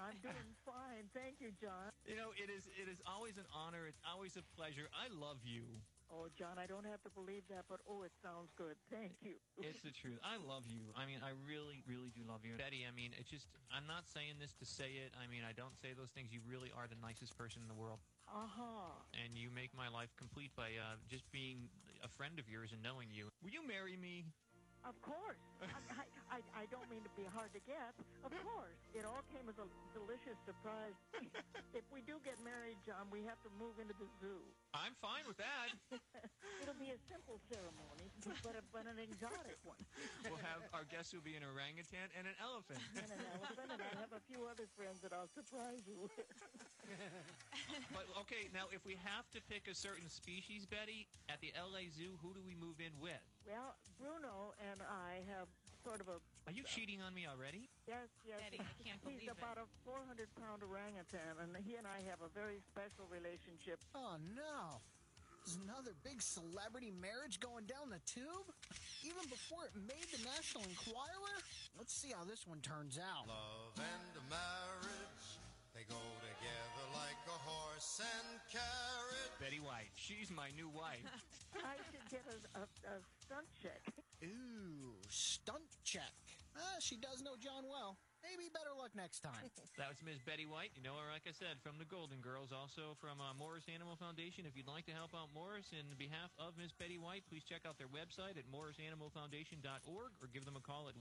I'm doing fine. Thank you, John. You know, it is always an honor. It's always a pleasure. I love you. Oh, John, I don't have to believe that, but oh, it sounds good. Thank you. It's the truth. I love you. I mean, I really, really do love you. Betty, I mean, it's just, I'm not saying this to say it. I mean, I don't say those things. You really are the nicest person in the world. Uh-huh. And you make my life complete by just being a friend of yours and knowing you. Will you marry me? Of course. I don't mean to be hard to get. Of course. It all came as a delicious surprise. If we do get married, John, we have to move into the zoo. I'm fine with that. It'll be a simple ceremony, but an exotic one. We'll have, our guests will be an orangutan and an elephant. And an elephant, and I have a few other friends that I'll surprise you with. But, okay, now, if we have to pick a certain species, Betty, at the L.A. Zoo, who do we move in with? Well, Bruno and I have sort of a... Are you cheating on me already? Yes. Betty, I can't believe He's about a 400-pound orangutan, and he and I have a very special relationship. Oh, no. There's another big celebrity marriage going down the tube? Even before it made the National Enquirer? Let's see how this one turns out. Love and marriage, they go together like a horse and carrot. Betty White. She's my new wife. I should get a stunt check. Ooh, stunt check. She does know John well. Maybe better luck next time. That was Miss Betty White. You know her, like I said, from the Golden Girls, also from Morris Animal Foundation. If you'd like to help out Morris in behalf of Miss Betty White, please check out their website at morrisanimalfoundation.org or give them a call at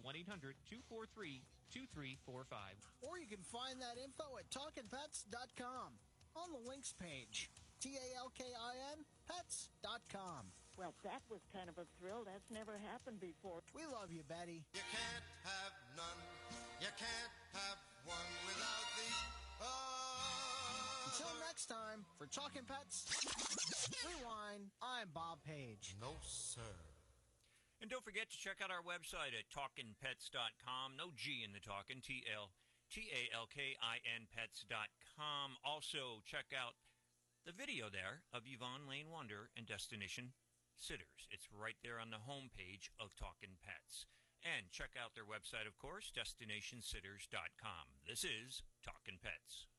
1-800-243-2345. Or you can find that info at talkinpets.com on the links page. TALKIN pets.com. Well, that was kind of a thrill. That's never happened before. We love you, Betty. You can't have none, you can't have one without the Until next time, for Talkin' Pets Rewind, I'm Bob Page. No, sir. And don't forget to check out our website at talkinpets.com. No G in the talkin', TALKIN pets.com. Also, check out the video there of Yvonne Lane Wonder and Destination Sitters. It's right there on the homepage of Talkin' Pets. And check out their website, of course, destinationsitters.com. This is Talkin' Pets.